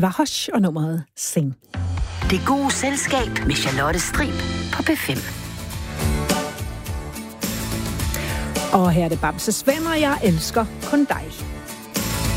var Hush og nummeret Sing. Det gode selskab med Charlotte Strib på P5. Og her er det Bamses venner, jeg elsker kun dig.